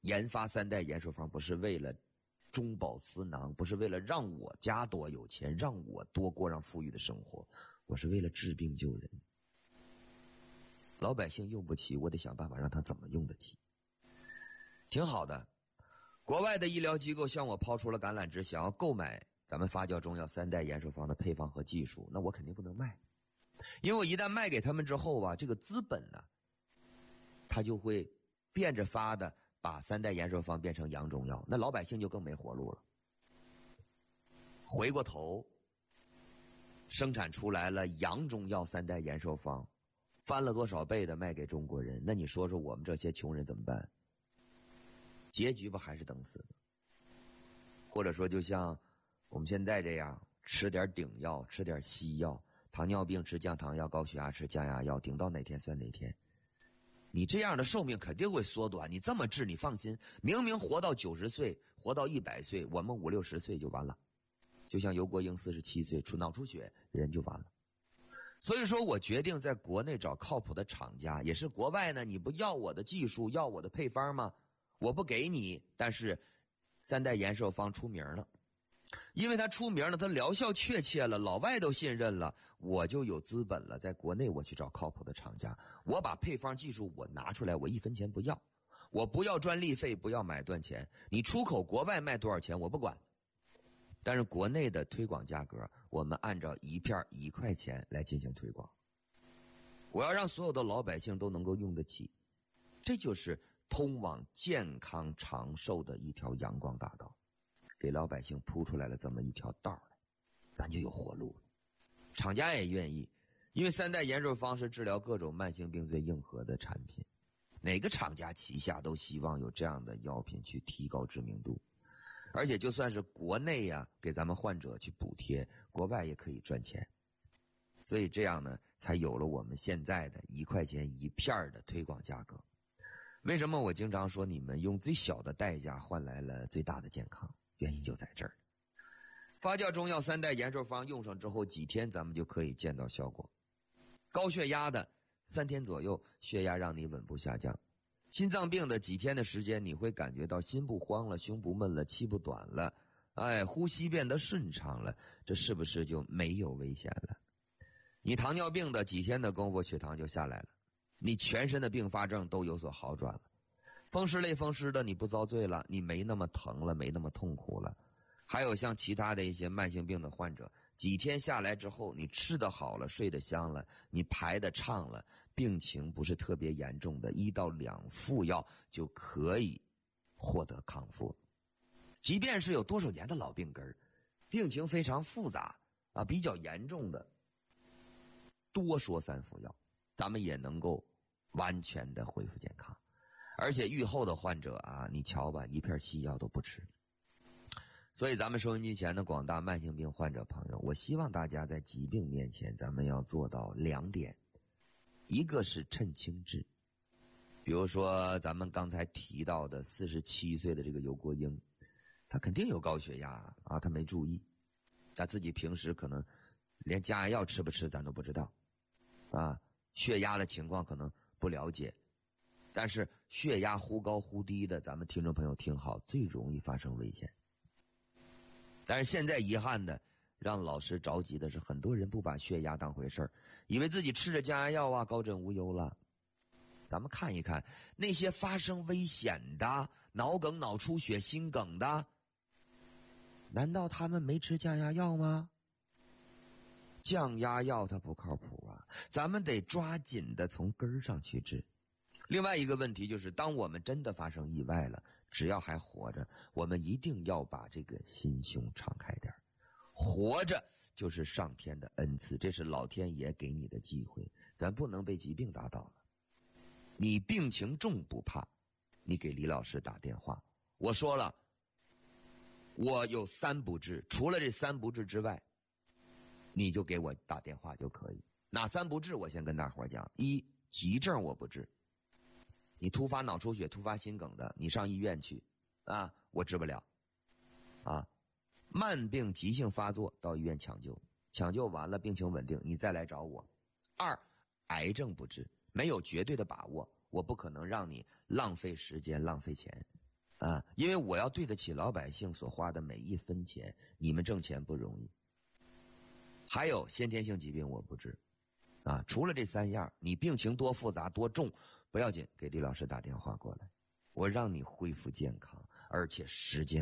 研发3代延寿方不是为了中饱私囊，不是为了让我家多有钱，让我多过上富裕的生活，我是为了治病救人。老百姓用不起，我得想办法让他怎么用得起。挺好的，国外的医疗机构向我抛出了橄榄枝，想要购买咱们发酵中药3代延寿方的配方和技术，那我肯定不能卖，因为我一旦卖给他们之后啊，这个资本呢，他就会变着法的把3代延寿方变成洋中药，那老百姓就更没活路了。回过头，生产出来了洋中药3代延寿方，翻了多少倍的卖给中国人，那你说说我们这些穷人怎么办？结局不还是等死吗？或者说就像我们现在这样，吃点顶药，吃点西药，糖尿病吃降糖药，高血压吃降压药，顶到哪天算哪天。你这样的寿命肯定会缩短，你这么治你放心，明明活到90岁，活到100岁，我们50、60岁就完了。就像尤国英47岁脑出血，人就完了。所以说我决定在国内找靠谱的厂家，也是国外呢，你不要我的技术，要我的配方吗？我不给你，但是3代延寿方出名了，因为它出名了，它疗效确切了，老外都信任了，我就有资本了，在国内我去找靠谱的厂家，我把配方技术我拿出来，我1分钱不要，我不要专利费，不要买断钱，你出口国外卖多少钱我不管，但是国内的推广价格我们按照一片1块钱来进行推广，我要让所有的老百姓都能够用得起，这就是通往健康长寿的一条阳光大道，给老百姓铺出来了这么一条道来，咱就有活路了。厂家也愿意，因为3代延寿方是治疗各种慢性病最硬核的产品，哪个厂家旗下都希望有这样的药品去提高知名度，而且就算是国内呀，给咱们患者去补贴，国外也可以赚钱，所以这样呢，才有了我们现在的1块钱1片的推广价格。为什么我经常说你们用最小的代价换来了最大的健康？原因就在这儿。发酵中药3代延寿方用上之后几天咱们就可以见到效果。高血压的3天左右血压让你稳步下降，心脏病的几天的时间你会感觉到心不慌了，胸不闷了，气不短了，呼吸变得顺畅了，这是不是就没有危险了？你糖尿病的几天的功夫血糖就下来了，你全身的并发症都有所好转了，风湿类风湿的你不遭罪了，你没那么疼了，没那么痛苦了。还有像其他的一些慢性病的患者，几天下来之后，你吃得好了，睡得香了，你排得畅了，病情不是特别严重的，1到2副药就可以获得康复。即便是有多少年的老病根，病情非常复杂比较严重的，多说3副药，咱们也能够完全的恢复健康。而且愈后的患者你瞧吧，1片西药都不吃。所以咱们收音机前的广大慢性病患者朋友，我希望大家在疾病面前咱们要做到2点，一个是趁轻治，比如说咱们刚才提到的47岁的这个尤国英，他肯定有高血压他没注意，他自己平时可能连降压药吃不吃咱都不知道血压的情况可能不了解，但是血压忽高忽低的，咱们听众朋友听好，最容易发生危险。但是现在遗憾的，让老师着急的是，很多人不把血压当回事儿，以为自己吃着降压药高枕无忧了。咱们看一看那些发生危险的脑梗、脑出血、心梗的，难道他们没吃降压药吗？降压药它不靠谱咱们得抓紧的从根儿上去治。另外一个问题就是，当我们真的发生意外了，只要还活着，我们一定要把这个心胸敞开点。活着就是上天的恩赐，这是老天爷给你的机会，咱不能被疾病打倒了。你病情重不怕，你给李老师打电话，我说了，我有3不治，除了这3不治之外，你就给我打电话就可以。哪3不治？我先跟大伙讲。1，急症我不治，你突发脑出血、突发心梗的，你上医院去我治不了慢病急性发作到医院抢救，抢救完了病情稳定，你再来找我。2，癌症不治，没有绝对的把握，我不可能让你浪费时间浪费钱， 啊，因为我要对得起老百姓所花的每一分钱，你们挣钱不容易。还有先天性疾病我不治，啊，除了这3样，你病情多复杂多重不要紧，给李老师打电话过来，我让你恢复健康，而且时间。